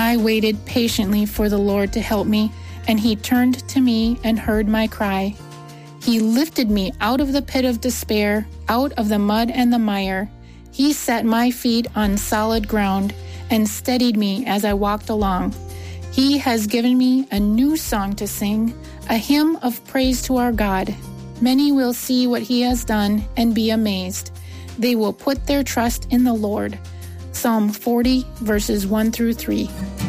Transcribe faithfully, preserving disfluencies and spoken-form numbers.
I waited patiently for the Lord to help me, and he turned to me and heard my cry. He lifted me out of the pit of despair, out of the mud and the mire. He set my feet on solid ground and steadied me as I walked along. He has given me a new song to sing, a hymn of praise to our God. Many will see what he has done and be amazed. They will put their trust in the Lord. Psalm forty, verses one through three.